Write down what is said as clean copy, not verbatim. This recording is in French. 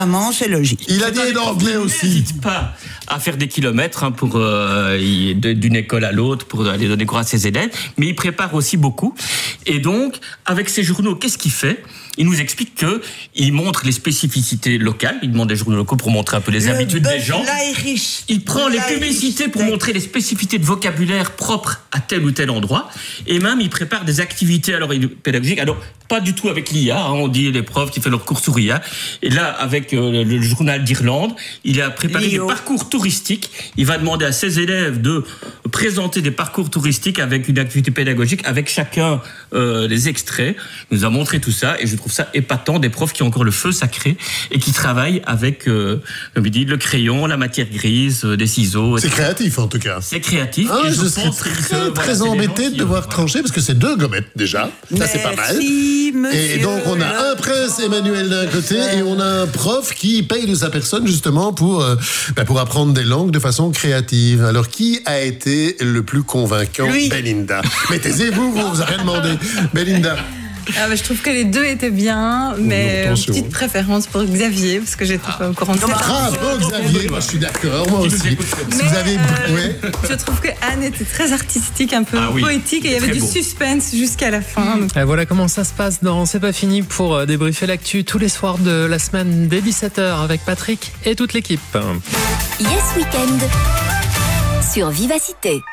C'est logique. Il a dit d'anglais aussi. N'hésite pas à faire des kilomètres pour d'une école à l'autre pour aller donner cours à ses élèves, mais il prépare aussi beaucoup. Et donc, avec ces journaux, qu'est-ce qu'il fait ? Il nous explique qu'il montre les spécificités locales. Il demande des journaux locaux pour montrer un peu les habitudes des gens. Il prend les publicités pour montrer les spécificités de vocabulaire propres à tel ou tel endroit. Et même, il prépare des activités pédagogiques. Alors, pas du tout avec l'IA. On dit les profs qui font leur cours sur IA. Et là, avec le journal d'Irlande, il a préparé des parcours touristiques. Il va demander à ses élèves de présenter des parcours touristiques avec une activité pédagogique, avec chacun les extraits. Il nous a montré tout ça et je trouve ça épatant, des profs qui ont encore le feu sacré et qui travaillent avec, comme il dit, le crayon, la matière grise, des ciseaux. C'est créatif en tout cas. C'est créatif. Ah, je serais très embêté de devoir trancher parce que c'est 2 gommettes déjà. Ça c'est pas mal. Et donc on a un prince Emmanuel d'un côté et on a un prof qui paye de sa personne justement pour apprendre des langues de façon créative. Alors qui a été le plus convaincant? Belinda. Mais taisez-vous, vous avez rien demandé. Belinda. Je trouve que les deux étaient bien, mais petite préférence pour Xavier, parce que j'étais pas au courant de ça. Bravo Xavier, moi je suis d'accord, moi aussi. Je trouve que Anne était très artistique, un peu poétique, et il y avait du suspense jusqu'à la fin. Et voilà comment ça se passe dans C'est pas fini pour débriefer l'actu tous les soirs de la semaine dès 17h avec Patrick et toute l'équipe. Yes Weekend sur Vivacité.